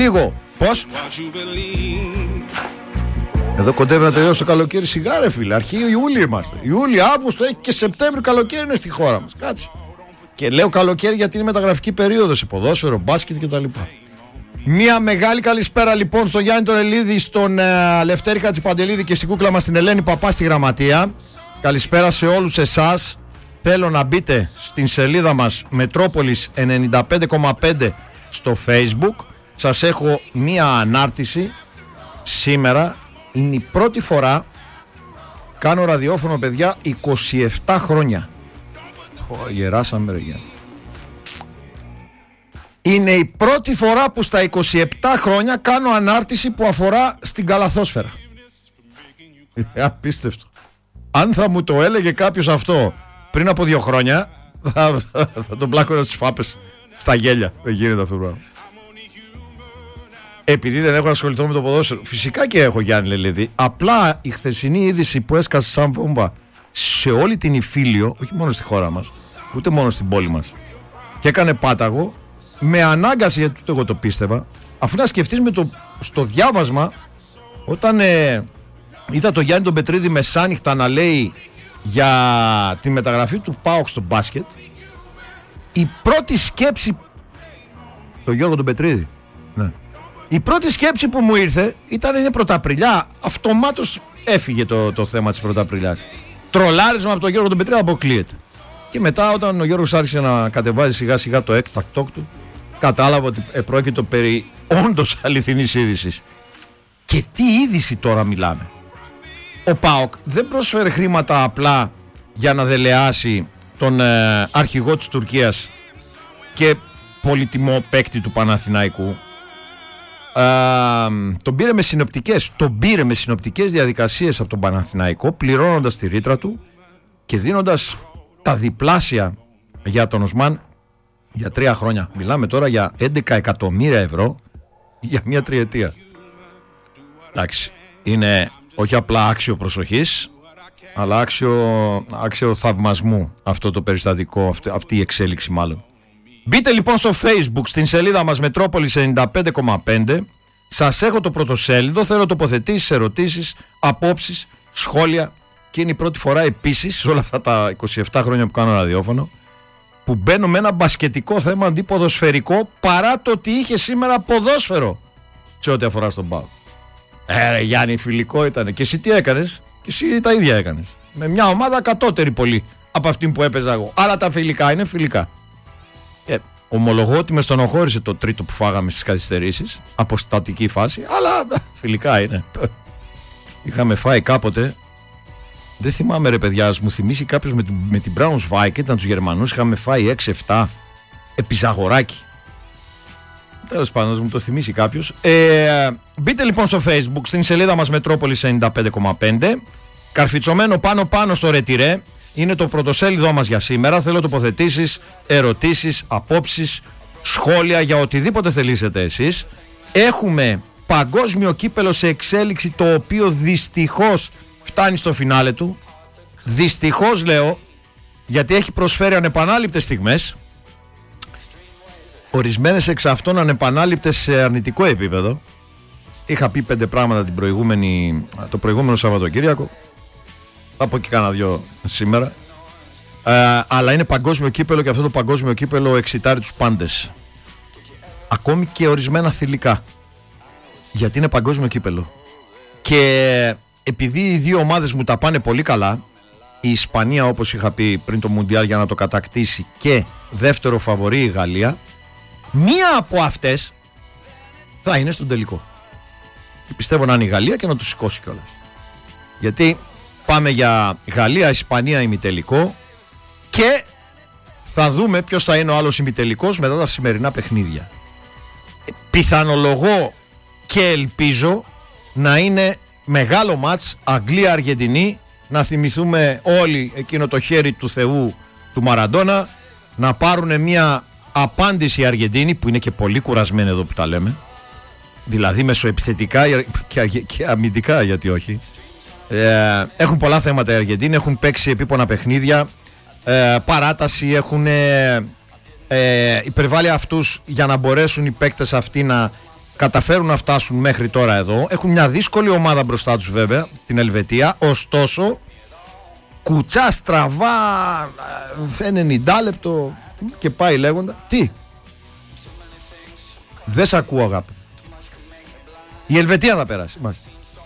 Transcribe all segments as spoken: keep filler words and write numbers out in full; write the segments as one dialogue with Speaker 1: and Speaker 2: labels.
Speaker 1: λίγο. Πώς? Εδώ κοντεύει να τελειώσει το καλοκαίρι σιγά ρε φίλε. Αρχή Ιούλιο είμαστε. Ιούλιο, Αύγουστο, έχει και Σεπτέμβριο καλοκαίρι είναι στη χώρα μας. Κάτσε. Και λέω καλοκαίρι γιατί είναι μεταγραφική περίοδος σε ποδόσφαιρο, μπάσκετ κτλ. Μια μεγάλη καλησπέρα λοιπόν στον Γιάννη τον Ελίδη, στον uh, Λευτέρη Χατζηπαντελίδη και στην κούκλα μας την Ελένη Παπά στη γραμματεία. Καλησπέρα σε όλους εσάς. Θέλω να μπείτε στην σελίδα μας Μετρόπολης ενενήντα πέντε κόμμα πέντε στο Facebook. Σας έχω μία ανάρτηση. Σήμερα είναι η πρώτη φορά κάνω ραδιόφωνο, παιδιά, είκοσι επτά χρόνια. Ω, γεράσαμε ρε Γιάννη. Είναι η πρώτη φορά που στα είκοσι επτά χρόνια κάνω ανάρτηση που αφορά στην καλαθόσφαιρα. Απίστευτο. Αν θα μου το έλεγε κάποιος αυτό πριν από δύο χρόνια, θα, θα τον πλάκωνα στις φάπες, στα γέλια. Δεν γίνεται αυτό το πράγμα. Επειδή δεν έχω ασχοληθώ με το ποδόσφαιρο, φυσικά και έχω Γιάννη Λελίδη. Απλά η χθεσινή είδηση που έσκασε σαν βόμβα σε όλη την Ιφίλιο, όχι μόνο στη χώρα μας, ούτε μόνο στην πόλη μας, και έκανε πάταγο, με ανάγκαση, γιατί ούτε εγώ το πίστευα, αφού να σκεφτείς με το, στο διάβασμα, όταν ε, είδα τον Γιάννη τον Πετρίδη μεσάνυχτα να λέει για τη μεταγραφή του ΠΑΟΚ στο μπάσκετ, η πρώτη σκέψη, τον Γιώργο τον Πετρίδη, ναι, η πρώτη σκέψη που μου ήρθε ήταν είναι Πρωταπριλιά. Αυτομάτως έφυγε το, το θέμα της Πρωταπριλιάς. Τρολάρισμα από τον Γιώργο τον Πετρίδη αποκλείεται. Και μετά όταν ο Γιώργος άρχισε να κατεβάζει σιγά σιγά το έκτακτο του, κατάλαβα ότι επρόκειτο περί όντως αληθινής είδησης. Και τι είδηση τώρα μιλάμε. Ο ΠΑΟΚ δεν πρόσφερε χρήματα απλά για να δελεάσει τον ε, αρχηγό της Τουρκίας και πολυτιμό παίκτη του Παναθηναϊκού. Ε, τον πήρε με συνοπτικές, τον πήρε με συνοπτικές διαδικασίες από τον Παναθηναϊκό, πληρώνοντας τη ρήτρα του και δίνοντας τα διπλάσια για τον Οσμάν για τρία χρόνια. Μιλάμε τώρα για έντεκα εκατομμύρια ευρώ για μια τριετία. Εντάξει, είναι όχι απλά άξιο προσοχής, αλλά άξιο, άξιο θαυμασμού αυτό το περιστατικό, αυτή, αυτή η εξέλιξη μάλλον. Μπείτε λοιπόν στο Facebook, στην σελίδα μας Μετρόπολης ενενήντα πέντε κόμμα πέντε. Σας έχω το πρωτοσέλιδο, θέλω τοποθετήσεις, ερωτήσεις, απόψεις, σχόλια. Και είναι η πρώτη φορά επίσης σε όλα αυτά τα είκοσι επτά χρόνια που κάνω ραδιόφωνο που μπαίνω με ένα μπασκετικό θέμα αντί ποδοσφαιρικό, παρά το ότι είχε σήμερα ποδόσφαιρο σε ό,τι αφορά στον ΠΑΟΚ. Ε, ρε Γιάννη, φιλικό ήταν. Και εσύ τι έκανες? Και εσύ τα ίδια έκανες. Με μια ομάδα κατώτερη πολύ από αυτή που έπαιζα εγώ. Αλλά τα φιλικά είναι φιλικά. Ε, ομολογώ ότι με στενοχώρησε το τρίτο που φάγαμε στις καθυστερήσεις, αποστατική φάση, αλλά φιλικά είναι. Είχαμε φάει κάποτε. Δεν θυμάμαι ρε παιδιά, ας μου θυμίσει κάποιος με, με την Braunschweig, ήταν τους Γερμανούς, είχαμε φάει έξι επτά επί Ζαγοράκι. Τέλος πάντων, μου το θυμίσει κάποιος. Ε, μπείτε λοιπόν στο Facebook, στην σελίδα μας Μετρόπολης ενενήντα πέντε κόμμα πέντε. Καρφιτσωμένο πάνω πάνω στο ρετυρέ. Είναι το πρωτοσέλιδό μας για σήμερα. Θέλω τοποθετήσεις, ερωτήσεις, απόψεις, σχόλια για οτιδήποτε θελήσετε εσείς. Έχουμε παγκόσμιο κύπελο σε εξέλιξη, το οποίο δυστυχώς φτάνει στο φινάλε του. Δυστυχώς λέω, γιατί έχει προσφέρει ανεπανάληπτες στιγμές. Ορισμένες εξ αυτών ανεπανάληπτες σε αρνητικό επίπεδο. Είχα πει πέντε πράγματα την προηγούμενη, το προηγούμενο Σαββατοκύριακο. Θα πω και κάνα δυο σήμερα. Ε, αλλά είναι παγκόσμιο κύπελο και αυτό το παγκόσμιο κύπελο εξητάρει τους πάντες. Ακόμη και ορισμένα θηλυκά. Γιατί είναι παγκόσμιο κύπελο. Και επειδή οι δύο ομάδες μου τα πάνε πολύ καλά, η Ισπανία όπως είχα πει πριν το Μουντιάλ για να το κατακτήσει και δεύτερο φαβορί η Γαλλία, μία από αυτές θα είναι στον τελικό. Και πιστεύω να είναι η Γαλλία και να τους σηκώσει κιόλας. Γιατί πάμε για Γαλλία, Ισπανία ημιτελικό και θα δούμε ποιος θα είναι ο άλλος ημιτελικός μετά τα σημερινά παιχνίδια. Πιθανολογώ και ελπίζω να είναι μεγάλο μάτς Αγγλία-Αργεντινή, να θυμηθούμε όλοι εκείνο το χέρι του Θεού του Μαραντόνα, να πάρουν μια απάντηση οι Αργεντίνοι που είναι και πολύ κουρασμένοι εδώ που τα λέμε, δηλαδή μεσοεπιθετικά και, και αμυντικά, γιατί όχι. Ε, έχουν πολλά θέματα οι Αργεντίνοι, έχουν παίξει επίπονα παιχνίδια, ε, παράταση, έχουν ε, ε, υπερβάλει αυτούς για να μπορέσουν οι παίκτες αυτοί να καταφέρουν να φτάσουν μέχρι τώρα εδώ. Έχουν μια δύσκολη ομάδα μπροστά τους βέβαια, την Ελβετία. Ωστόσο, κουτσά, στραβά, ενενήντα λεπτό και πάει λέγοντα. Τι? Δεν σ' ακούω, αγάπη. Η Ελβετία θα περάσει. Μάλιστα.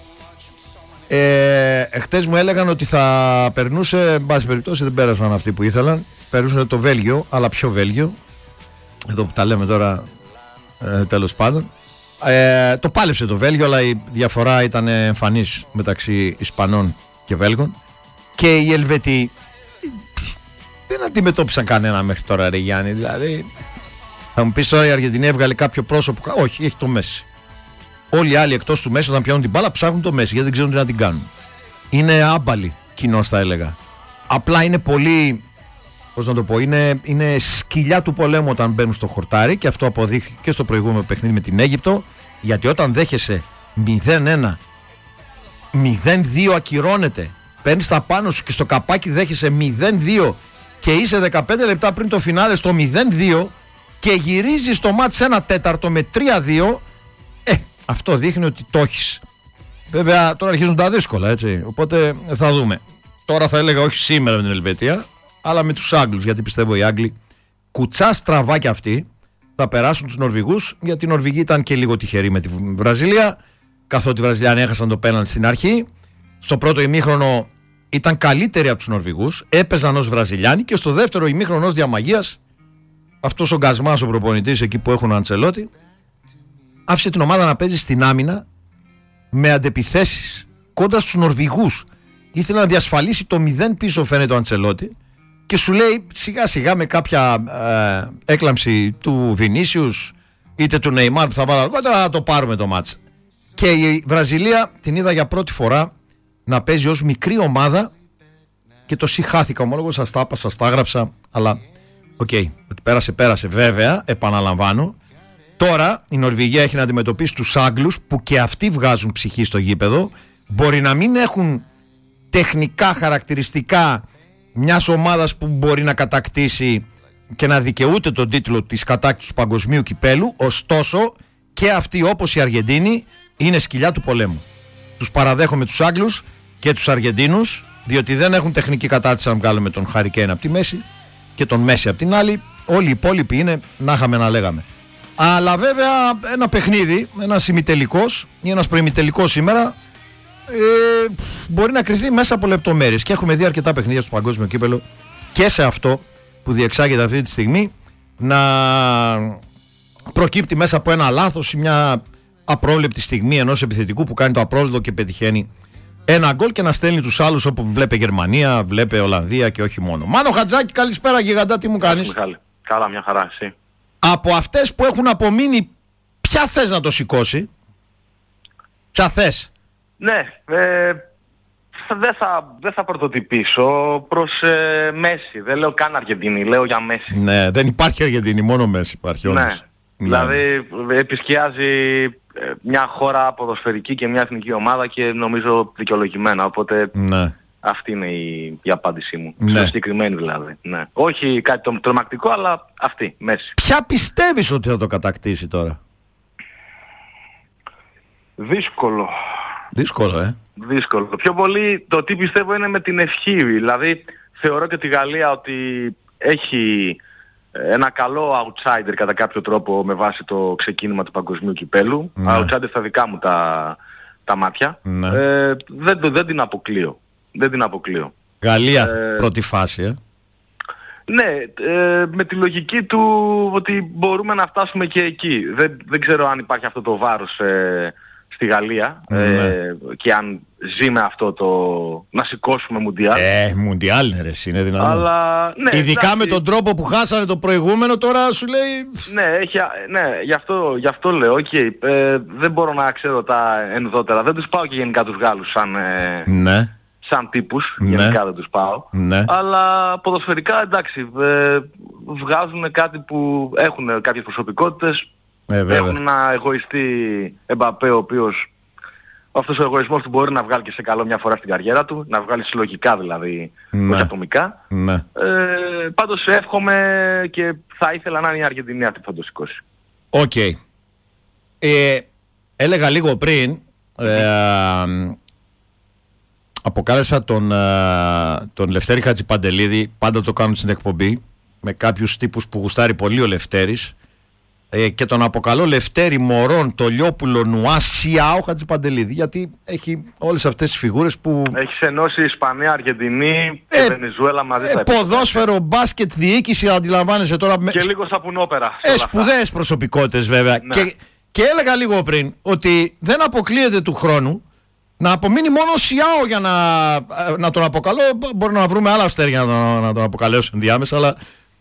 Speaker 1: Ε, χτες μου έλεγαν ότι θα περνούσε, εν πάση περιπτώσει δεν πέρασαν αυτοί που ήθελαν. Περνούσε το Βέλγιο, αλλά ποιο Βέλγιο? Εδώ που τα λέμε τώρα, ε, τέλος πάντων. Ε, το πάλεψε το Βέλγιο, αλλά η διαφορά ήταν εμφανής μεταξύ Ισπανών και Βέλγων. Και οι Ελβετοί δεν αντιμετώπισαν κανένα μέχρι τώρα, ρε Γιάννη. Δηλαδή, θα μου πεις τώρα η Αργεντινή έβγαλε κάποιο πρόσωπο? Όχι, έχει το Μέση. Όλοι οι άλλοι εκτός του Μέση, όταν πιάνουν την μπάλα, ψάχνουν το Μέση γιατί δεν ξέρουν τι να την κάνουν. Είναι άμπαλοι κοινώς, θα έλεγα. Απλά είναι πολύ, πώς να το πω, είναι, είναι σκυλιά του πολέμου όταν μπαίνουν στο χορτάρι, και αυτό αποδείχθηκε και στο προηγούμενο παιχνίδι με την Αίγυπτο. Γιατί όταν δέχεσαι μηδέν ένα, μηδέν δύο ακυρώνεται, παίρνεις τα πάνω σου και στο καπάκι δέχεσαι μηδέν δύο και είσαι δεκαπέντε λεπτά πριν το φινάλε στο μηδέν δύο και γυρίζεις το μάτς ένα τέταρτο με τρία δύο, ε, αυτό δείχνει ότι το έχεις. Βέβαια τώρα αρχίζουν τα δύσκολα, έτσι, οπότε θα δούμε. Τώρα θα έλεγα όχι σήμερα με την Ελβετία, αλλά με τους Άγγλους, γιατί πιστεύω οι Άγγλοι κουτσά στραβά κι αυτοί θα περάσουν τους Νορβηγούς, γιατί οι Νορβηγοί ήταν και λίγο τυχεροί με τη Βραζιλία, καθότι οι Βραζιλιάνοι έχασαν το πέναλτι στην αρχή. Στο πρώτο ημίχρονο ήταν καλύτεροι από τους Νορβηγούς, έπαιζαν ως Βραζιλιάνοι, και στο δεύτερο ημίχρονο ως διαμαγείας αυτός ο Γκασμάς, ο προπονητής εκεί που έχουν Αντσελότη, άφησε την ομάδα να παίζει στην άμυνα με αντεπιθέσεις κόντρα στους Νορβηγούς. Ήθελε να διασφαλίσει το μηδέν πίσω, φαίνεται ο Αντσελότη, και σου λέει σιγά σιγά με κάποια ε, έκλαμψη του Βινίσιους είτε του Νεϊμάρ που θα βάλει αργότερα, θα το πάρουμε το μάτς. Και η Βραζιλία την είδα για πρώτη φορά να παίζει ως μικρή ομάδα, και το συχάθηκα, ομόλογο, σας τα είπα, σας τα έγραψα, αλλά οκ, okay, ότι πέρασε πέρασε, βέβαια, επαναλαμβάνω. Τώρα η Νορβηγία έχει να αντιμετωπίσει τους Άγγλους, που και αυτοί βγάζουν ψυχή στο γήπεδο. Μπορεί να μην έχουν τεχνικά χαρακτηριστικά μιας ομάδας που μπορεί να κατακτήσει και να δικαιούται τον τίτλο της κατάκτησης του παγκοσμίου κυπέλου, ωστόσο και αυτοί, όπως οι Αργεντίνοι, είναι σκυλιά του πολέμου. Τους παραδέχομαι τους Άγγλους και τους Αργεντίνους, διότι δεν έχουν τεχνική κατάρτιση να βγάλουμε τον Χάρι Κέιν από τη μέση και τον Μέση από την άλλη. Όλοι οι υπόλοιποι είναι να είχαμε να λέγαμε. Αλλά βέβαια ένα παιχνίδι, ένας ημιτελικός ή ένας προημιτελικός σήμερα, ε, μπορεί να κρυθεί μέσα από λεπτομέρειες. Και έχουμε δει αρκετά παιχνίδια στο παγκόσμιο κύπελο και σε αυτό που διεξάγεται αυτή τη στιγμή να προκύπτει μέσα από ένα λάθος ή μια απρόβλεπτη στιγμή ενός επιθετικού που κάνει το απρόβλεπτο και πετυχαίνει ένα γκολ και να στέλνει τους άλλους, όπου βλέπε Γερμανία, βλέπε Ολλανδία και όχι μόνο. Μάνο Χατζάκη, καλησπέρα γιγαντά, τι μου κάνεις?
Speaker 2: Μιχάλη. Καλά, μια χαρά, εσύ?
Speaker 1: Από αυτές που έχουν απομείνει, ποια θες να το σηκώσει? Ποια θες?
Speaker 2: Ναι, ε, δεν θα, δεν θα πρωτοτυπήσω προς ε, Μέση. Δεν λέω καν Αργεντινή, λέω για Μέση.
Speaker 1: Ναι, δεν υπάρχει Αργεντινή, μόνο Μέση υπάρχει όντως.
Speaker 2: Ναι, δηλαδή επισκιάζει μια χώρα ποδοσφαιρική και μια εθνική ομάδα, και νομίζω δικαιολογημένα, οπότε
Speaker 1: ναι.
Speaker 2: Αυτή είναι η, η απάντησή μου.
Speaker 1: Ναι.
Speaker 2: Συγκεκριμένη δηλαδή. Ναι. Όχι κάτι το, τρομακτικό, αλλά αυτή, Μέση.
Speaker 1: Ποια πιστεύεις ότι θα το κατακτήσει τώρα?
Speaker 2: Δύσκολο.
Speaker 1: Δύσκολο, ε.
Speaker 2: Δύσκολο. Πιο πολύ το τι πιστεύω είναι με την ευχή. Δηλαδή θεωρώ και τη Γαλλία ότι έχει ένα καλό outsider κατά κάποιο τρόπο με βάση το ξεκίνημα του παγκοσμίου κυπέλου. Ναι. Outsider στα δικά μου τα, τα μάτια. Ναι. Ε, δεν, δεν την αποκλείω. Δεν την αποκλείω.
Speaker 1: Γαλλία ε, πρώτη φάση, ε.
Speaker 2: Ναι, ε, με τη λογική του ότι μπορούμε να φτάσουμε και εκεί. Δεν, δεν ξέρω αν υπάρχει αυτό το βάρος ε, στη Γαλλία, ναι. ε, και αν ζει με αυτό το να σηκώσουμε Μουντιάλ. Ε,
Speaker 1: Μουντιάλ είναι, ρε, είναι δυνατό.
Speaker 2: Αλλά, ναι,
Speaker 1: ειδικά εντάξει, με τον τρόπο που χάσανε το προηγούμενο, τώρα σου λέει...
Speaker 2: Ναι, έχει, ναι γι, αυτό, γι' αυτό λέω, okay, ε, δεν μπορώ να ξέρω τα ενδότερα. Δεν τους πάω και γενικά τους Γάλλους σαν... Ε,
Speaker 1: ναι.
Speaker 2: σαν τύπους, ναι. Γενικά δεν τους πάω, ναι. Αλλά ποδοσφαιρικά εντάξει, ε, βγάζουν κάτι που έχουν κάποιες προσωπικότητες, ε, έχουν ένα εγωιστή Εμπαπέ, ο οποίος αυτός ο εγωισμός του μπορεί να βγάλει και σε καλό μια φορά στην καριέρα του, να βγάλει συλλογικά δηλαδή, ναι. Όχι ατομικά. Ναι. Ε, πάντως εύχομαι και θα ήθελα να είναι η Αργεντινή αυτή που θα το σηκώσει.
Speaker 1: Οκ. Okay. Ε, έλεγα λίγο πριν, ε, αποκάλεσα τον, ε, τον Λευτέρη Χατζηπαντελίδη, πάντα το κάνουν στην εκπομπή, με κάποιους τύπους που γουστάρει πολύ ο Λευτέρης, ε, και τον αποκαλώ Λευτέρη Μωρόν Τολιόπουλο Νουά Σιάο Χατζηπαντελίδη, γιατί έχει όλες αυτές τις φιγούρες που...
Speaker 2: Έχεις ενώσει Ισπανία, Αργεντινή και ε, Βενεζουέλα μαζί.
Speaker 1: Ε, ποδόσφαιρο, μπάσκετ, διοίκηση, αντιλαμβάνεσαι τώρα.
Speaker 2: Και με... λίγο σαπουνόπερα.
Speaker 1: Ε, σπουδαίες προσωπικότητες βέβαια. Ναι. Και, και έλεγα λίγο πριν ότι δεν αποκλείεται του χρόνου να απομείνει μόνο ο Σιάο για να, να τον αποκαλώ. Μπορεί να βρούμε άλλα αστέρια να τον, να τον αποκαλέσω ενδιάμεσα, αλλά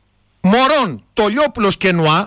Speaker 1: Μωρόν, Τολιόπουλος και Νουά,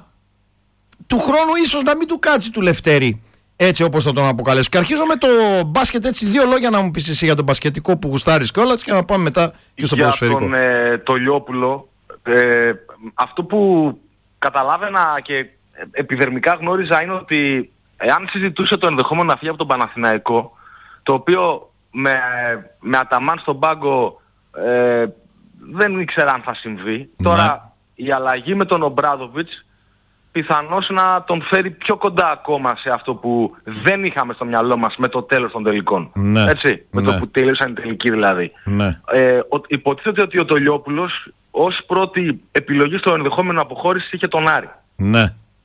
Speaker 1: του χρόνου ίσως να μην του κάτσει του Λευτέρη έτσι όπως θα τον αποκαλέσω. Και αρχίζω με το μπάσκετ, έτσι δύο λόγια να μου πεις εσύ για τον μπασκετικό που γουστάρεις κιόλας και να πάμε μετά και στο
Speaker 2: για
Speaker 1: ποδοσφαιρικό.
Speaker 2: Για τον ε, Τολιόπουλο, ε, αυτό που καταλάβαινα και επιδερμικά γνώριζα είναι ότι εάν συζητούσε το ενδεχόμενο να φύγει από τον Παναθηναϊκό, το οποίο με, με Αταμάν στον πάγκο ε, δεν ήξερα αν θα συμβεί. Ναι. Τώρα η αλλαγή με τον Ομπράδοβιτς πιθανώς να τον φέρει πιο κοντά ακόμα σε αυτό που δεν είχαμε στο μυαλό μας με το τέλος των τελικών.
Speaker 1: Ναι.
Speaker 2: Έτσι, με
Speaker 1: ναι.
Speaker 2: το που τέλειωσαν οι τελικοί δηλαδή.
Speaker 1: Ναι.
Speaker 2: Ε, ο, υποτίθεται ότι ο Τολιόπουλος ως πρώτη επιλογή στο ενδεχόμενο αποχώρηση είχε τον Άρη.
Speaker 1: Ναι.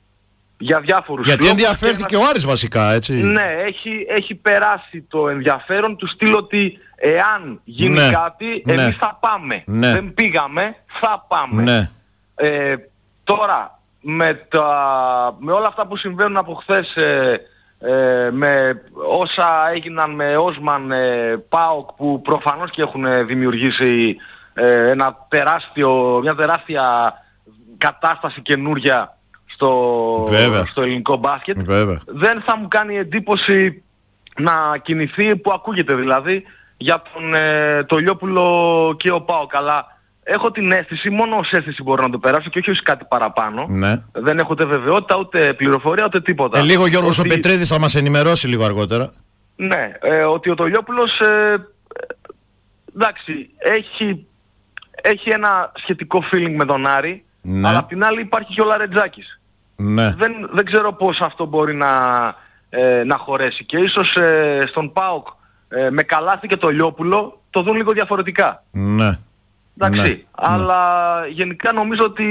Speaker 2: Για διάφορους
Speaker 1: Γιατί
Speaker 2: λόγους,
Speaker 1: ενδιαφέρθηκε
Speaker 2: ένα...
Speaker 1: ο Άρης βασικά, έτσι.
Speaker 2: Ναι, έχει, έχει περάσει το ενδιαφέρον του στυλ ότι εάν γίνει ναι. κάτι,
Speaker 1: ναι.
Speaker 2: εμείς θα πάμε.
Speaker 1: Ναι.
Speaker 2: Δεν πήγαμε, θα πάμε.
Speaker 1: Ναι.
Speaker 2: Ε, τώρα, με, τα, με όλα αυτά που συμβαίνουν από χθες, ε, ε, με όσα έγιναν με Όσμαν, ε, ΠΑΟΚ, που προφανώς και έχουν δημιουργήσει ε, ένα τεράστιο, μια τεράστια κατάσταση καινούρια στο, στο ελληνικό μπάσκετ,
Speaker 1: Βέβαια.
Speaker 2: δεν θα μου κάνει εντύπωση να κινηθεί, που ακούγεται δηλαδή, για τον ε, Τολιόπουλο και ο ΠΑΟΚ. Αλλά έχω την αίσθηση, μόνο ως αίσθηση μπορώ να το περάσω και όχι ως κάτι παραπάνω.
Speaker 1: Ναι.
Speaker 2: Δεν έχω ούτε βεβαιότητα, ούτε πληροφορία, ούτε τίποτα.
Speaker 1: Ε, λίγο Γιώργος
Speaker 2: ότι...
Speaker 1: ο Πετρίδης θα μας ενημερώσει λίγο αργότερα.
Speaker 2: Ναι, ε, ότι ο Τολιόπουλος ε, εντάξει, έχει, έχει ένα σχετικό feeling με τον Άρη, ναι. αλλά απ' την άλλη υπάρχει και ο Λαρετζάκης.
Speaker 1: Ναι.
Speaker 2: Δεν, δεν ξέρω πώς αυτό μπορεί να, ε, να χωρέσει. Και ίσως ε, στον ΠΑΟΚ ε, με Καλάθι και Τολιόπουλο το δουν λίγο διαφορετικά.
Speaker 1: Ναι.
Speaker 2: Εντάξει,
Speaker 1: ναι.
Speaker 2: αλλά ναι. γενικά νομίζω ότι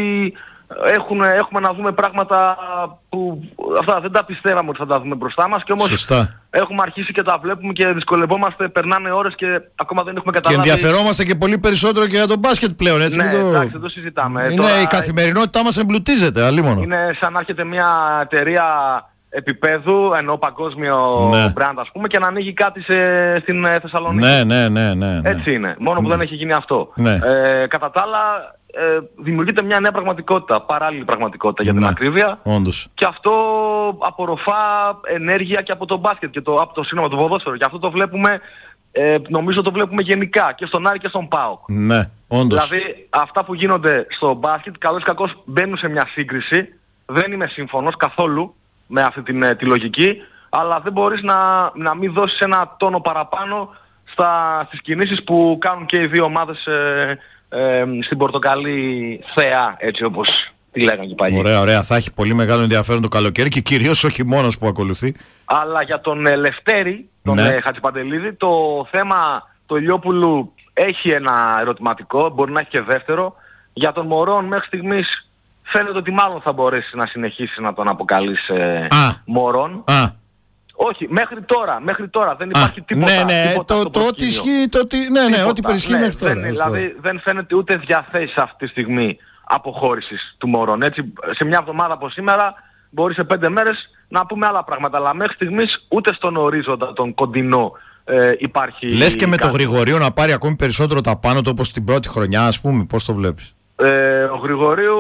Speaker 2: έχουν, έχουμε να δούμε πράγματα που αυτά δεν τα πιστεύαμε ότι θα τα δούμε μπροστά μας, και όμως
Speaker 1: Σωστά.
Speaker 2: έχουμε αρχίσει και τα βλέπουμε και δυσκολευόμαστε, περνάνε ώρες και ακόμα δεν έχουμε καταλάβει.
Speaker 1: Και ενδιαφερόμαστε και πολύ περισσότερο και για τον μπάσκετ πλέον, έτσι.
Speaker 2: Ναι,
Speaker 1: το...
Speaker 2: εντάξει, δεν το συζητάμε.
Speaker 1: Είναι
Speaker 2: Τώρα,
Speaker 1: η καθημερινότητά μας εμπλουτίζεται, αλλήμονο.
Speaker 2: Είναι σαν να έρχεται μια εταιρεία επίπεδου, ενώ παγκόσμιο
Speaker 1: ναι.
Speaker 2: brand ας πούμε, και να ανοίγει κάτι σε, στην Θεσσαλονίκη.
Speaker 1: Ναι, ναι, ναι, ναι, ναι.
Speaker 2: Έτσι είναι. Μόνο που
Speaker 1: ναι.
Speaker 2: δεν έχει γίνει αυτό.
Speaker 1: Ναι.
Speaker 2: Ε, κατά τα άλλα, ε, δημιουργείται μια νέα πραγματικότητα, παράλληλη πραγματικότητα για την
Speaker 1: ναι.
Speaker 2: ακρίβεια.
Speaker 1: Όντως.
Speaker 2: Και αυτό απορροφά ενέργεια και από το μπάσκετ και το, από το σύνολο του ποδόσφαιρου. Και αυτό το βλέπουμε, ε, νομίζω το βλέπουμε γενικά και στον Άρη και στον ΠΑΟΚ.
Speaker 1: Ναι, όντως.
Speaker 2: Δηλαδή αυτά που γίνονται στο μπάσκετ, καλώς ή κακώς μπαίνουν σε μια σύγκριση. Δεν είμαι σύμφωνος καθόλου με αυτή την, τη λογική, αλλά δεν μπορείς να, να μην δώσεις ένα τόνο παραπάνω στα, στις κινήσεις που κάνουν και οι δύο ομάδες ε, ε, στην πορτοκαλί θέα, έτσι όπως τη λέγανε και παλιοί.
Speaker 1: Ωραία, ωραία. Θα έχει πολύ μεγάλο ενδιαφέρον το καλοκαίρι και κυρίως ο χειμώνας που ακολουθεί.
Speaker 2: Αλλά για τον ε, Λευτέρη, τον ναι. ε, Χατζηπαντελίδη, το θέμα του Ηλιόπουλου έχει ένα ερωτηματικό, μπορεί να έχει και δεύτερο. Για τον Μωρόν μέχρι στιγμής φαίνεται ότι μάλλον θα μπορέσει να συνεχίσει να τον αποκαλείς ε, Μωρόν.
Speaker 1: Α.
Speaker 2: Όχι, μέχρι τώρα, μέχρι τώρα δεν υπάρχει
Speaker 1: Α,
Speaker 2: τίποτα.
Speaker 1: Ναι, ναι,
Speaker 2: τίποτα
Speaker 1: το, το ότι ισχύει, το ότι, ναι, ναι, ό,τι περισχύει
Speaker 2: ναι,
Speaker 1: μέχρι τώρα.
Speaker 2: Δεν, δηλαδή δεν φαίνεται ούτε διαθέσεις αυτή τη στιγμή αποχώρησης του Μωρόν. Έτσι, σε μια εβδομάδα από σήμερα μπορεί σε πέντε μέρες να πούμε άλλα πράγματα, αλλά μέχρι στιγμής ούτε στον ορίζοντα τον κοντινό ε, υπάρχει.
Speaker 1: Λες και με
Speaker 2: κάτι.
Speaker 1: το Γρηγορείο να πάρει ακόμη περισσότερο τα πάνω του όπως την πρώτη χρονιά, ας πούμε, πώς το βλέπεις?
Speaker 2: Ε, ο Γρηγορίου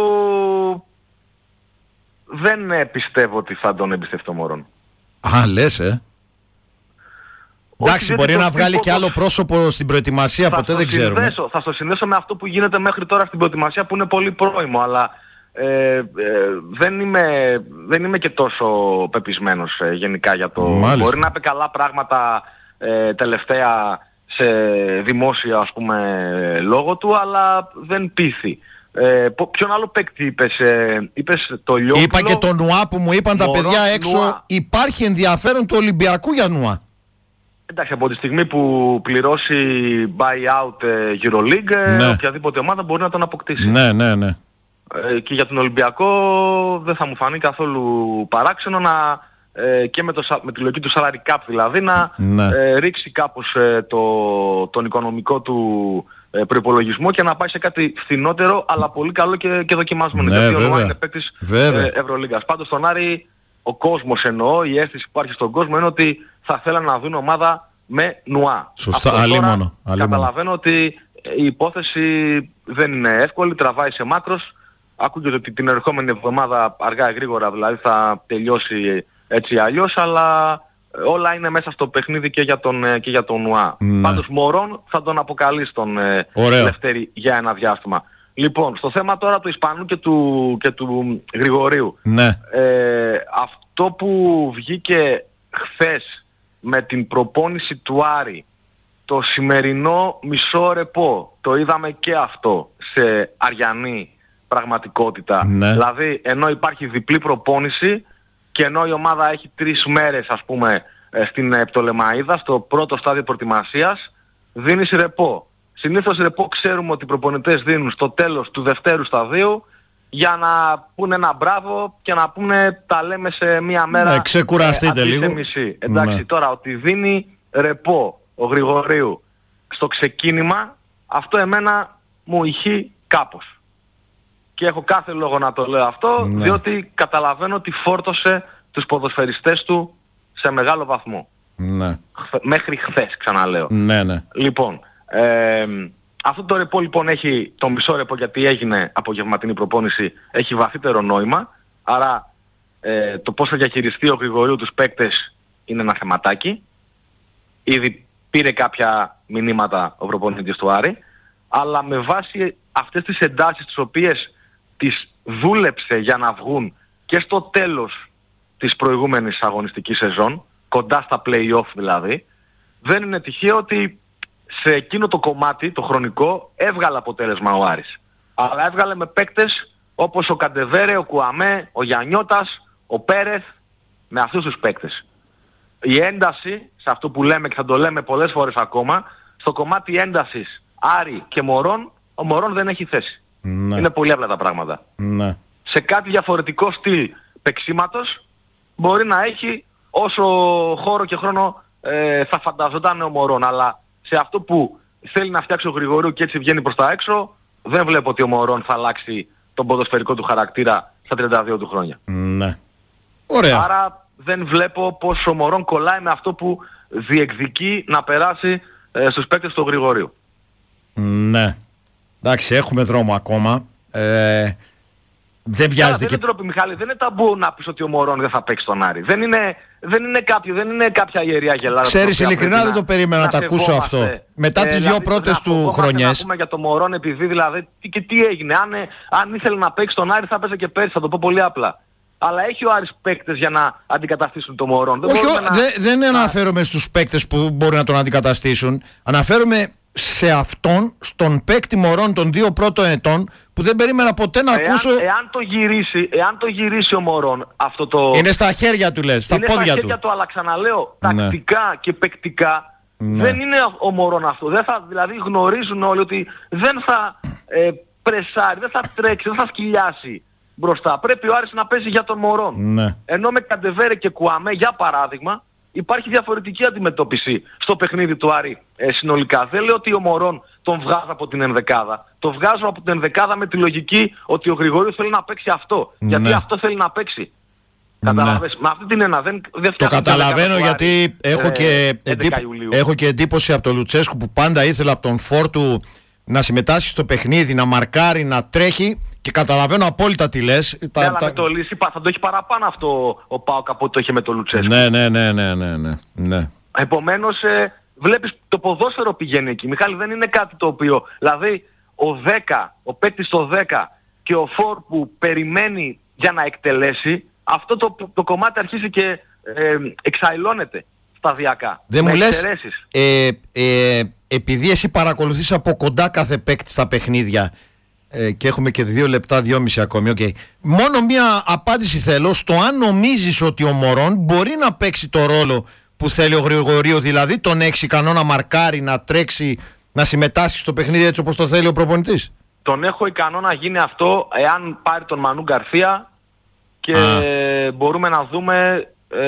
Speaker 2: δεν ε, πιστεύω ότι θα τον εμπιστευτεί ο Μωρόν.
Speaker 1: Α, λες, ε. Εντάξει, μπορεί να βγάλει και άλλο πρόσωπο στην προετοιμασία, ποτέ δεν ξέρουμε.
Speaker 2: Θα στο συνδέσω με αυτό που γίνεται μέχρι τώρα στην προετοιμασία, που είναι πολύ πρόημο, αλλά ε, ε, δεν, είμαι, δεν είμαι και τόσο πεπισμένος ε, γενικά για το...
Speaker 1: Μάλιστα.
Speaker 2: Μπορεί να πει καλά πράγματα ε, τελευταία σε δημόσια, ας πούμε, λόγω του, αλλά δεν πείθει. Ε, ποιον άλλο παίκτη είπες, ε, είπες το Λιόπουλο.
Speaker 1: Είπα και το Νουά που μου είπαν Μωρόν, τα παιδιά έξω. Νουά. Υπάρχει ενδιαφέρον του Ολυμπιακού για Νουά.
Speaker 2: Εντάξει, από τη στιγμή που πληρώσει buyout ε, EuroLeague, ναι. οποιαδήποτε ομάδα μπορεί να τον αποκτήσει.
Speaker 1: Ναι, ναι, ναι.
Speaker 2: Ε, και για τον Ολυμπιακό δεν θα μου φανεί καθόλου παράξενο να ε, και με, το, με τη λογική του salary cap δηλαδή να ναι. ε, ρίξει κάπως ε, το, τον οικονομικό του ε, προϋπολογισμό και να πάει σε κάτι φθηνότερο αλλά πολύ καλό και, και δοκιμασμένο.
Speaker 1: Ναι,
Speaker 2: γιατί
Speaker 1: βέβαια.
Speaker 2: ο Νουά είναι παίκτης ε, Ευρωλίγκας. Πάντως στον Άρη ο κόσμος εννοώ, η αίσθηση που υπάρχει στον κόσμο είναι ότι θα θέλουν να δουν ομάδα με Νουά.
Speaker 1: Σωστά, άλλη μόνο.
Speaker 2: Καταλαβαίνω ότι η υπόθεση δεν είναι εύκολη, τραβάει σε μάκρος. Ακούγεται ότι την ερχόμενη εβδομάδα αργά ή γρήγορα δηλαδή θα τελειώσει έτσι αλλιώς, αλλά όλα είναι μέσα στο παιχνίδι και για τον, και για τον Νουά. Ναι. Πάντως Μωρόν θα τον αποκαλεί στον Λευτέρη για ένα διάστημα. Λοιπόν, στο θέμα τώρα του Ισπανού και του, και του Γρηγορίου.
Speaker 1: Ναι.
Speaker 2: Ε, αυτό που βγήκε χθες με την προπόνηση του Άρη, το σημερινό μισό ρεπό, το είδαμε και αυτό σε αριανή πραγματικότητα.
Speaker 1: Ναι.
Speaker 2: Δηλαδή, ενώ υπάρχει διπλή προπόνηση και ενώ η ομάδα έχει τρεις μέρες, ας πούμε, στην Επτολεμαΐδα, στο πρώτο στάδιο προετοιμασίας, δίνεις ρεπό. Συνήθως ρεπό ξέρουμε ότι οι προπονητές δίνουν στο τέλος του δευτέρου σταδίου για να πούνε ένα μπράβο και να πούνε τα λέμε σε μία μέρα.
Speaker 1: Ναι, ξεκουραστείτε ε, λίγο.
Speaker 2: Μισή. Εντάξει, ναι. Τώρα ότι δίνει ρεπό ο Γρηγορίου στο ξεκίνημα, αυτό εμένα μου ηχεί κάπως. Και έχω κάθε λόγο να το λέω αυτό, ναι. διότι καταλαβαίνω ότι φόρτωσε τους ποδοσφαιριστές του σε μεγάλο βαθμό.
Speaker 1: Ναι.
Speaker 2: Μέχρι χθες, ξαναλέω.
Speaker 1: Ναι, ναι.
Speaker 2: Λοιπόν, ε, αυτό το ρεπό λοιπόν έχει, το μισό ρεπό γιατί έγινε απογευματινή προπόνηση, έχει βαθύτερο νόημα. Άρα ε, το πώς θα διαχειριστεί ο Γρηγορίου τους παίκτες είναι ένα θεματάκι. Ήδη πήρε κάποια μηνύματα ο προπονητής του Άρη, αλλά με βάση αυτές τις εντάσεις τις οποίες τις δούλεψε για να βγουν και στο τέλος της προηγούμενης αγωνιστικής σεζόν, κοντά στα play-off δηλαδή, δεν είναι τυχαίο ότι σε εκείνο το κομμάτι, το χρονικό, έβγαλε αποτέλεσμα ο Άρης. Αλλά έβγαλε με παίκτες όπως ο Καντεβέρε, ο Κουαμέ, ο Γιαννιώτας, ο Πέρεθ, με αυτούς τους παίκτες. Η ένταση, σε αυτό που λέμε και θα το λέμε πολλές φορές ακόμα, στο κομμάτι έντασης Άρη και Μωρόν, ο Μωρόν δεν έχει θέση. Ναι. Είναι πολύ απλά τα πράγματα.
Speaker 1: Ναι.
Speaker 2: Σε κάτι διαφορετικό στυλ παίξηματος μπορεί να έχει όσο χώρο και χρόνο ε, θα φανταζόταν ο Μωρόν. Αλλά σε αυτό που θέλει να φτιάξει ο Γρηγορίου και έτσι βγαίνει προς τα έξω, δεν βλέπω ότι ο Μωρόν θα αλλάξει τον ποδοσφαιρικό του χαρακτήρα στα τριάντα δύο του χρόνια.
Speaker 1: Ναι. Ωραία.
Speaker 2: Άρα δεν βλέπω πως ο Μωρόν κολλάει με αυτό που διεκδικεί να περάσει ε, στους παίκτες του Γρηγορίου.
Speaker 1: Ναι. Εντάξει, έχουμε δρόμο ακόμα. Ε, δεν βιάζεται.
Speaker 2: Δεν
Speaker 1: και...
Speaker 2: είναι τρόπο, Μιχάλη, δεν είναι ταμπού να πεις ότι ο Μωρόν δεν θα παίξει τον Άρη. Δεν είναι, δεν είναι, κάποιο, δεν είναι κάποια ιερή αγελάδα.
Speaker 1: Ξέρεις, ειλικρινά δεν να, το περίμενα να το ακούσω αυτό. Μετά ε, τις δηλαδή, δύο πρώτες του χρονιές.
Speaker 2: Να πούμε για τον Μωρόν επειδή δηλαδή τι, και τι έγινε. Αν, αν ήθελε να παίξει τον Άρη θα παίζει και πέρσι, θα το πω πολύ απλά. Αλλά έχει ο Άρης παίκτες για να αντικαταστήσουν τον Μωρόν.
Speaker 1: Όχι,
Speaker 2: δεν,
Speaker 1: να... δεν, δεν αναφέρομαι στους παίκτες που μπορεί να τον αντικαταστήσουν. Αναφέρομαι σε αυτόν, στον παίκτη Μωρόν των δύο πρώτων ετών, που δεν περίμενα ποτέ να
Speaker 2: εάν,
Speaker 1: ακούσω.
Speaker 2: Εάν το, γυρίσει, εάν το γυρίσει ο Μωρόν αυτό το.
Speaker 1: Είναι στα χέρια του, λες, στα
Speaker 2: είναι
Speaker 1: πόδια
Speaker 2: στα
Speaker 1: του.
Speaker 2: χέρια του, αλλά ξαναλέω, τακτικά ναι. και παικτικά ναι. δεν είναι ο Μωρόν αυτό. Δεν θα, δηλαδή γνωρίζουν όλοι ότι δεν θα ε, πρεσάρει, δεν θα τρέξει, δεν θα σκυλιάσει μπροστά. Πρέπει ο Άρης να παίζει για τον Μωρόν.
Speaker 1: Ναι.
Speaker 2: Ενώ με Καντεβέρε και Κουαμέ, για παράδειγμα, υπάρχει διαφορετική αντιμετώπιση στο παιχνίδι του Άρη ε, συνολικά. Δεν λέω ότι ο Μωρόν τον βγάζω από την ενδεκάδα. Το βγάζω από την ενδεκάδα με τη λογική ότι ο Γρηγορίου θέλει να παίξει αυτό. Ναι. Γιατί αυτό θέλει να παίξει. Ναι. Καταλαβες. Με αυτή την ένα δεν, δεν
Speaker 1: το καταλαβαίνω γιατί έχω, ε, και εντύπ... έχω και εντύπωση από τον Λουτσέσκου που πάντα ήθελε από τον Φόρτου να συμμετάσχει στο παιχνίδι, να μαρκάρει, να τρέχει. Και καταλαβαίνω απόλυτα τι λες.
Speaker 2: Ναι, τα, αλλά τα... με το Λύση θα το έχει παραπάνω αυτό ο ΠΑΟΚ από ό,τι το είχε με το Λουτσέσκου.
Speaker 1: Ναι, ναι, ναι, ναι, ναι, ναι, ναι.
Speaker 2: Επομένως ε, βλέπεις το ποδόσφαιρο πηγαίνει εκεί. Μιχάλη, δεν είναι κάτι το οποίο... Δηλαδή ο δέκα, ο παίκτης στο δέκα και ο φορ που περιμένει για να εκτελέσει, αυτό το, το κομμάτι αρχίζει και ε, εξαϊλώνεται σταδιακά.
Speaker 1: Δεν μου λες, ε, ε, επειδή εσύ παρακολουθείς από κοντά κάθε παίκτη στα παιχνίδια, ε, και έχουμε και δύο λεπτά, δυόμιση ακόμη. Okay. Μόνο μία απάντηση θέλω στο αν νομίζεις ότι ο Μωρόν μπορεί να παίξει το ρόλο που θέλει ο Γρηγορίου, δηλαδή τον έχει ικανό να μαρκάρει, να τρέξει, να συμμετάσχει στο παιχνίδι έτσι όπως το θέλει ο προπονητής.
Speaker 2: Τον έχω ικανό να γίνει αυτό εάν πάρει τον Μανού Γκαρθία και Α. μπορούμε να δούμε,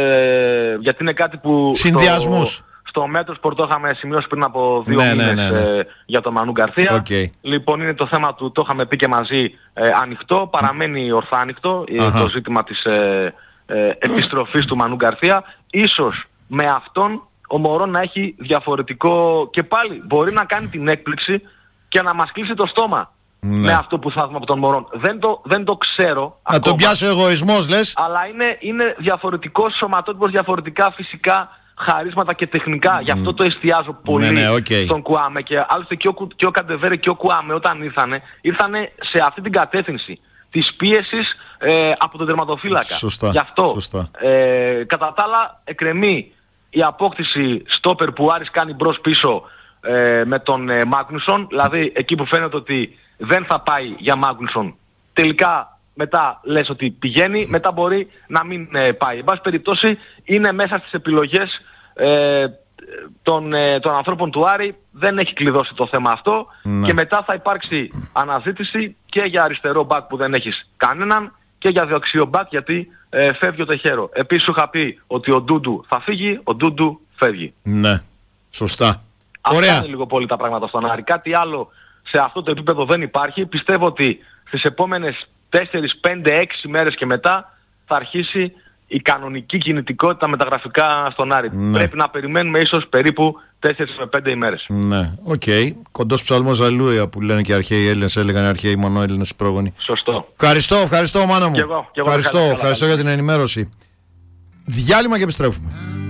Speaker 2: ε, γιατί είναι κάτι που
Speaker 1: συνδυασμούς.
Speaker 2: Στο, στο μέτρο σπορ το είχαμε σημειώσει πριν από δύο ναι, μήνες ναι, ναι, ναι. Ε, για τον Μανού Γκαρθία.
Speaker 1: Okay.
Speaker 2: Λοιπόν, είναι το θέμα του, το είχαμε πει και μαζί, ε, ανοιχτό, παραμένει ορθά ανοιχτό uh-huh. το ζήτημα της ε, ε, επιστροφής του Μανού Γκαρθία. Ίσως με αυτόν ο Μωρόν να έχει διαφορετικό, και πάλι μπορεί να κάνει την έκπληξη και να μας κλείσει το στόμα ναι. με αυτό που θα δούμε από τον Μωρόν. Δεν το, δεν το ξέρω
Speaker 1: Να
Speaker 2: ακόμα,
Speaker 1: τον πιάσει ο εγωισμός λες.
Speaker 2: Αλλά είναι, είναι διαφορετικός σωματότυπος, διαφορετικά φυσικά χαρίσματα και τεχνικά. Mm. Γι' αυτό το εστιάζω πολύ
Speaker 1: ναι, ναι, okay.
Speaker 2: στον Κουάμε. Και άλλωστε και ο, και ο Καντεβέρε και ο Κουάμε όταν ήρθανε, ήρθανε σε αυτή την κατεύθυνση της πίεσης ε, από τον τερματοφύλακα.
Speaker 1: Σωστά.
Speaker 2: Γι' αυτό
Speaker 1: Σωστά.
Speaker 2: Ε, κατά τα άλλα εκκρεμεί η απόκτηση στόπερ που ο Άρης κάνει μπρος πίσω ε, με τον ε, Μάγνουσον. Δηλαδή εκεί που φαίνεται ότι δεν θα πάει για Μάγνουσον, τελικά μετά λες ότι πηγαίνει, μετά μπορεί να μην ε, πάει. Εν πάση περιπτώσει είναι μέσα στις επιλογές ε, των, ε, των ανθρώπων του Άρη, δεν έχει κλειδώσει το θέμα αυτό ναι. και μετά θα υπάρξει αναζήτηση και για αριστερό μπακ που δεν έχεις κανέναν και για δεξιό μπακ γιατί ε, φεύγει ο Τεχέρο. Επίσης σου είχα πει ότι ο Ντούντου θα φύγει, ο Ντούντου φεύγει.
Speaker 1: Ναι, σωστά.
Speaker 2: Αυτά
Speaker 1: Ωραία.
Speaker 2: είναι λίγο πολύ τα πράγματα στον Άρη. Κάτι άλλο σε αυτό το επίπεδο δεν υπάρχει. Πιστεύω ότι στις επόμενες τέσσερις, πέντε, έξι μέρες και μετά θα αρχίσει η κανονική κινητικότητα με τα γραφικά στον Άρη. Ναι. Πρέπει να περιμένουμε ίσως περίπου τέσσερις με πέντε ημέρες.
Speaker 1: Ναι, οκ. Okay. Κοντός ψαλμός αλλούια που λένε και οι αρχαίοι Έλληνες, έλεγαν αρχαίοι μόνο Έλληνες πρόγονοι.
Speaker 2: Σωστό.
Speaker 1: Ευχαριστώ, ευχαριστώ Μάνο μου.
Speaker 2: Και εγώ, και εγώ
Speaker 1: ευχαριστώ,
Speaker 2: καλά,
Speaker 1: ευχαριστώ
Speaker 2: καλά,
Speaker 1: για την ενημέρωση. Διάλειμμα και επιστρέφουμε.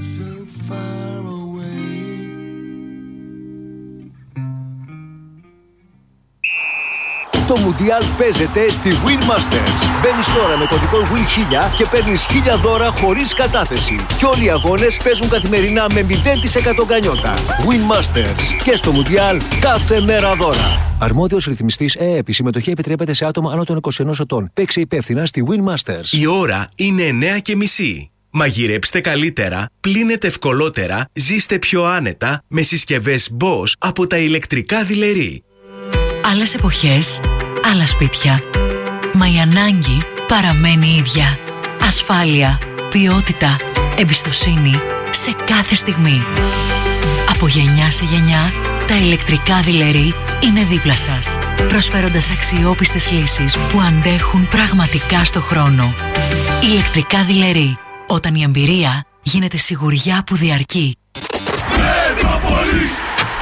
Speaker 3: Το Μουντιάλ παίζεται στη Win Masters. Μπαίνεις τώρα με κωδικό Win χίλια και παίρνεις χίλια δώρα χωρίς κατάθεση. Και όλοι οι αγώνες παίζουν καθημερινά με μηδέν τοις εκατό γκανιότα. Win Masters. Και στο Μουντιάλ κάθε μέρα δώρα. Αρμόδιος ρυθμιστής ΕΕΠ. Η συμμετοχή επιτρέπεται σε άτομα άνω των είκοσι ενός ετών. Παίξε υπεύθυνα στη Win Masters.
Speaker 4: Η ώρα είναι εννιά και μισή. Μαγειρέψτε καλύτερα, πλύνετε ευκολότερα, ζήστε πιο άνετα με συσκευές Bosch από τα ηλεκτρικά δειλερί.
Speaker 5: Άλλες εποχές, άλλα σπίτια. Μα η ανάγκη παραμένει ίδια. Ασφάλεια, ποιότητα, εμπιστοσύνη σε κάθε στιγμή. Από γενιά σε γενιά, τα ηλεκτρικά δειλερί είναι δίπλα σας, προσφέροντας αξιόπιστες λύσεις που αντέχουν πραγματικά στο χρόνο. Ηλεκτρικά δειλερί, όταν η εμπειρία γίνεται σιγουριά που διαρκεί.
Speaker 6: Μετρόπολης.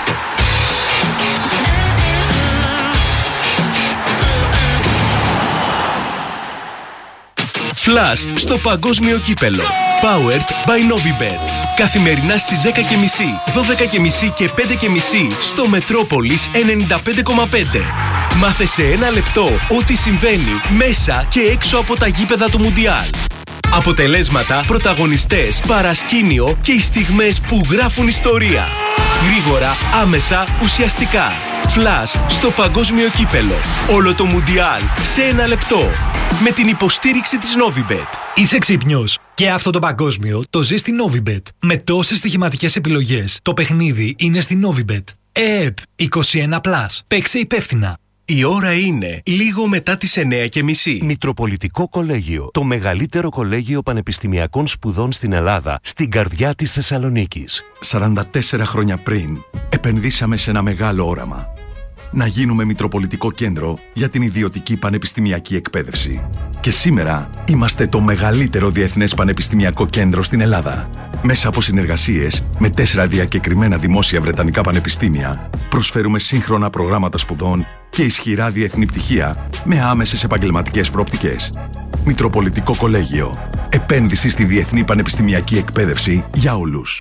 Speaker 4: Flash στο παγκόσμιο κύπελο. Powered by Novibet. Καθημερινά στις δέκα και μισή, δώδεκα και μισή και πέντε και μισή στο Μετρόπολης ενενήντα πέντε κόμμα πέντε. Μάθε σε ένα λεπτό ό,τι συμβαίνει μέσα και έξω από τα γήπεδα του Μουντιάλ. Αποτελέσματα, πρωταγωνιστές, παρασκήνιο και οι στιγμές που γράφουν ιστορία. Γρήγορα, άμεσα, ουσιαστικά. Flash στο παγκόσμιο κύπελο. Όλο το Μουντιάλ σε ένα λεπτό. Με την υποστήριξη της Novibet.
Speaker 7: Είσαι ξύπνιος. Και αυτό το παγκόσμιο το ζει στη Novibet. Με τόσες στοιχηματικές επιλογές. Το παιχνίδι είναι στη Novibet. ΕΕΠ είκοσι ένα συν. Παίξε υπεύθυνα.
Speaker 4: Η ώρα είναι λίγο μετά τις εννιά και μισή.
Speaker 8: Μητροπολιτικό Κολέγιο. Το μεγαλύτερο κολέγιο πανεπιστημιακών σπουδών στην Ελλάδα, στην καρδιά της Θεσσαλονίκης.
Speaker 9: σαράντα τέσσερα χρόνια πριν, επενδύσαμε σε ένα μεγάλο όραμα. Να γίνουμε Μητροπολιτικό Κέντρο για την ιδιωτική πανεπιστημιακή εκπαίδευση. Και σήμερα είμαστε το μεγαλύτερο διεθνές πανεπιστημιακό κέντρο στην Ελλάδα. Μέσα από συνεργασίες με τέσσερα διακεκριμένα δημόσια βρετανικά πανεπιστήμια, προσφέρουμε σύγχρονα προγράμματα σπουδών και ισχυρά διεθνή πτυχία με άμεσες επαγγελματικές προοπτικές. Μητροπολιτικό Κολέγιο. Επένδυση στη διεθνή πανεπιστημιακή εκπαίδευση για όλους.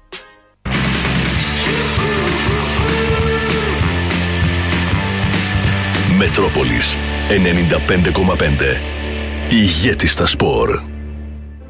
Speaker 6: Μετρόπολης ενενήντα πέντε κόμμα πέντε. Ηγέτη στα σπορ.